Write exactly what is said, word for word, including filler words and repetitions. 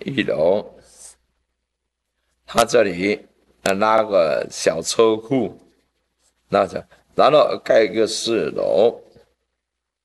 一楼，他这里呃拉个小车库，那着，然后盖一个四楼，